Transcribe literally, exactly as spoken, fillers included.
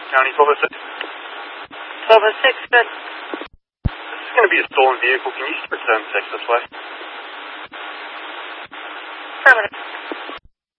County twelve oh six. twelve oh six, good. This is going to be a stolen vehicle. Can you return six this way? Affirmative.